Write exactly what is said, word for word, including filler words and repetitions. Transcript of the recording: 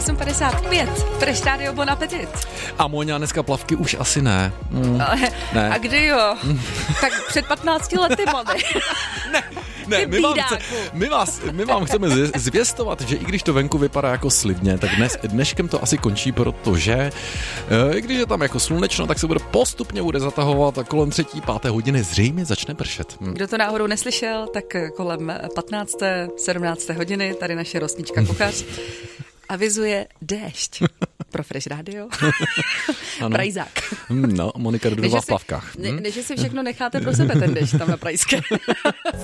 osm padesát pět, Fresh Radio Bon Appetit. A Moňa, dneska plavky už asi ne. Mm, ne. A kdy jo? Tak před patnácti lety, mami. Ne, ne, my vám, chce, my, vás, my vám chceme zvěstovat, že i když to venku vypadá jako slibně, tak dnes, dneškem to asi končí, protože i když je tam jako slunečno, tak se bude postupně bude zatahovat a kolem třetí, páté hodiny zřejmě začne pršet. Hm. Kdo to náhodou neslyšel, tak kolem patnácté, sedmnácté hodiny tady naše rostnička Kuchař avizuje déšť pro Fresh Radio. Prajzák. No, Monika Rudová v plavkách. Ne, ne, že si všechno necháte pro sebe ten déšť tam na Prajské.